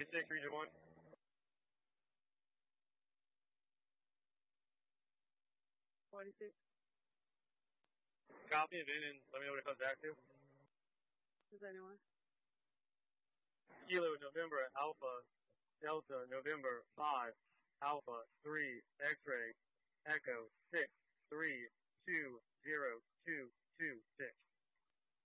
26, region 1. Copy, and let me know what it comes back to. Does anyone? Kilo November Alpha Delta November 5 Alpha 3 X-ray Echo 6 3 2 0 2 2 6.